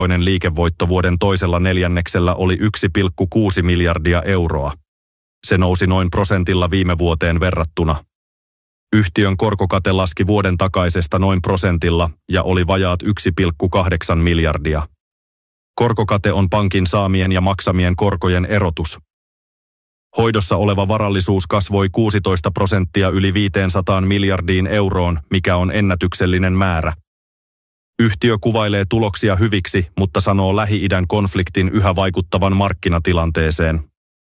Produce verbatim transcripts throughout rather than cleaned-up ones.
toinen liikevoitto vuoden toisella neljänneksellä oli yksi pilkku kuusi miljardia euroa. Se nousi noin prosentilla viime vuoteen verrattuna. Yhtiön korkokate laski vuoden takaisesta noin prosentilla ja oli vajaat yksi pilkku kahdeksan miljardia. Korkokate on pankin saamien ja maksamien korkojen erotus. Hoidossa oleva varallisuus kasvoi kuusitoista prosenttia yli viisisataa miljardiin euroon, mikä on ennätyksellinen määrä. Yhtiö kuvailee tuloksia hyviksi, mutta sanoo Lähi-idän konfliktin yhä vaikuttavan markkinatilanteeseen.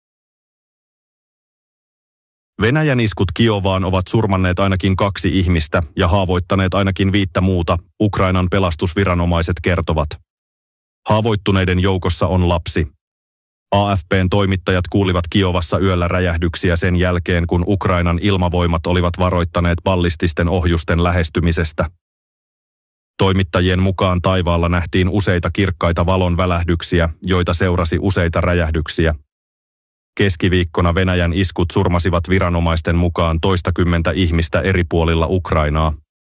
Venäjän iskut Kiovaan ovat surmanneet ainakin kaksi ihmistä ja haavoittaneet ainakin viittä muuta, Ukrainan pelastusviranomaiset kertovat. Haavoittuneiden joukossa on lapsi. A F P:n toimittajat kuulivat Kiovassa yöllä räjähdyksiä sen jälkeen, kun Ukrainan ilmavoimat olivat varoittaneet ballististen ohjusten lähestymisestä. Toimittajien mukaan taivaalla nähtiin useita kirkkaita valon välähdyksiä, joita seurasi useita räjähdyksiä. Keskiviikkona Venäjän iskut surmasivat viranomaisten mukaan toistakymmentä ihmistä eri puolilla Ukrainaa.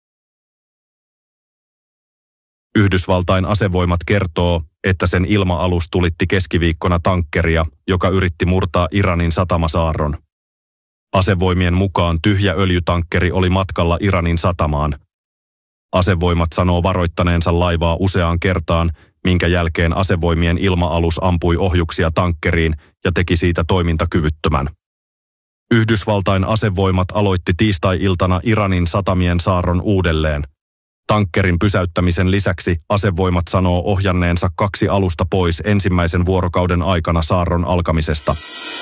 Yhdysvaltain asevoimat kertoo, että sen ilma-alus tulitti keskiviikkona tankkeria, joka yritti murtaa Iranin satamasaarron. Asevoimien mukaan tyhjä öljytankkeri oli matkalla Iranin satamaan. Asevoimat sanoo varoittaneensa laivaa useaan kertaan, minkä jälkeen asevoimien ilma-alus ampui ohjuksia tankkeriin ja teki siitä toimintakyvyttömän. Yhdysvaltain asevoimat aloitti tiistai-iltana Iranin satamien saarron uudelleen. Tankkerin pysäyttämisen lisäksi asevoimat sanoo ohjanneensa kaksi alusta pois ensimmäisen vuorokauden aikana saarron alkamisesta.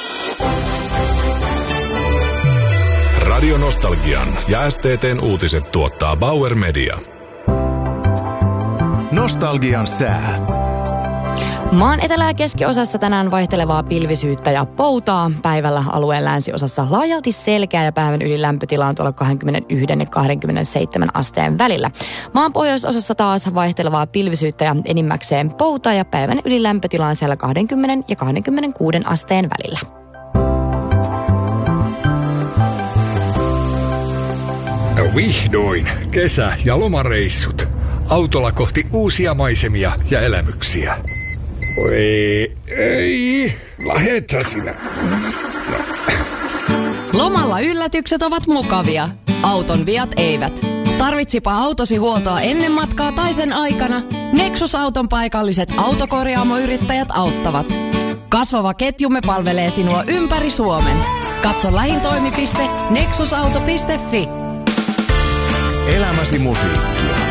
Radio Nostalgian ja S T T:n uutiset tuottaa Bauer Media. Nostalgian sää. Maan etelä- ja keskiosassa tänään vaihtelevaa pilvisyyttä ja poutaa. Päivällä alueen länsiosassa laajalti selkeä ja päivän yli lämpötila on tuolla kaksikymmentäyksi ja kaksikymmentäseitsemän asteen välillä. Maan pohjoisosassa taas vaihtelevaa pilvisyyttä ja enimmäkseen poutaa ja päivän yli lämpötila on siellä kaksikymmentä ja kaksikymmentäkuusi asteen välillä. Vihdoin kesä- ja lomareissut. Autolla kohti uusia maisemia ja elämyksiä. Oi, ei, lähetä sinä. No. Lomalla yllätykset ovat mukavia. Auton viat eivät. Tarvitsipa autosi huoltoa ennen matkaa tai sen aikana, Nexus-auton paikalliset autokorjaamoyrittäjät auttavat. Kasvava ketjumme palvelee sinua ympäri Suomen. Katso lähin toimipiste nexusauto piste fi. Elämäsi musiikkia.